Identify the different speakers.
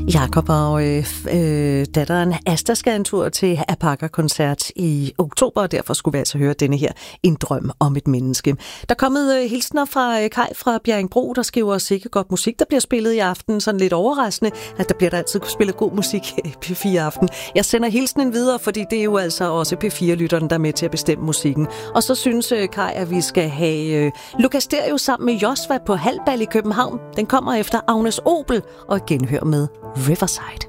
Speaker 1: Jakob og datteren Asta skal en tur til Apaka-koncert i oktober, og derfor skulle vi altså høre denne her En drøm om et menneske. Der er kommet hilsner fra Kai fra Bjerringbro, der skriver sikkert godt musik, der bliver spillet i aften. Sådan lidt overraskende, at der bliver der altid spillet god musik i P4 Aften. Jeg sender hilsenen videre, fordi det er jo altså også P4-lytterne, der er med til at bestemme musikken. Og så synes Kai, at vi skal have Lukas Stereo sammen med Josva på Halbal i København. Den kommer efter Agnes Obel og genhør med Riverside.